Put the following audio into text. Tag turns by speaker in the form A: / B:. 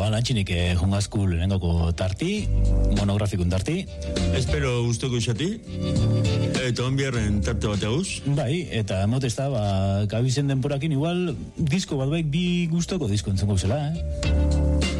A: lantxinik jungazku lehenengoko tarti, monografikun tarti.
B: Espero guztoko izati, eta onbierren tarte bat eguz.
A: Bai, eta motez da, gabizen denporakin igual, disko bat baik bi guztoko disko entzengo zela,